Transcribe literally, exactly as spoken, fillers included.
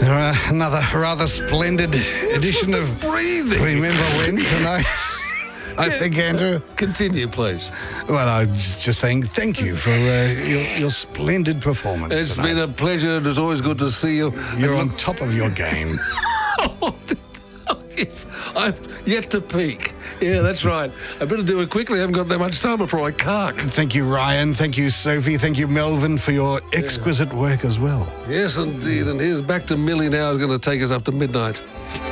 Uh, another rather splendid edition What's of the breathing? Remember When tonight. I think, Andrew. Continue, please. Well, I was just saying thank you for uh, your, your splendid performance It's tonight. been a pleasure, and it's always good to see you. You're And on top of your game. Yes, I've yet to peak. Yeah, that's right. I better do it quickly. I haven't got that much time before I cark. Thank you, Ryan. Thank you, Sophie. Thank you, Melvin, for your exquisite work as well. Yes, indeed. And here's back to Millie now. Is going to take us up to midnight.